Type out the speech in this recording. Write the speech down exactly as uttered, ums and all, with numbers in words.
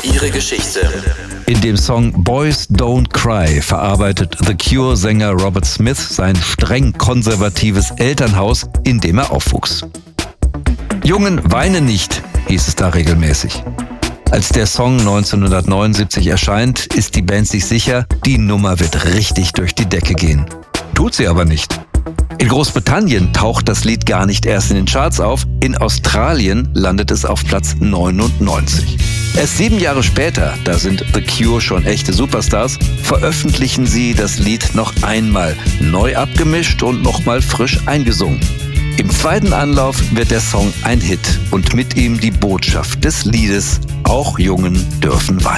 Ihre Geschichte. In dem Song Boys Don't Cry verarbeitet The Cure-Sänger Robert Smith sein streng konservatives Elternhaus, in dem er aufwuchs. Jungen, weine nicht, hieß es da regelmäßig. Als der Song neunzehnhundertneunundsiebzig erscheint, ist die Band sich sicher, die Nummer wird richtig durch die Decke gehen. Tut sie aber nicht. In Großbritannien taucht das Lied gar nicht erst in den Charts auf, in Australien landet es auf Platz neunundneunzig. Erst sieben Jahre später, da sind The Cure schon echte Superstars, veröffentlichen sie das Lied noch einmal, neu abgemischt und nochmal frisch eingesungen. Im zweiten Anlauf wird der Song ein Hit und mit ihm die Botschaft des Liedes: Auch Jungen dürfen weinen.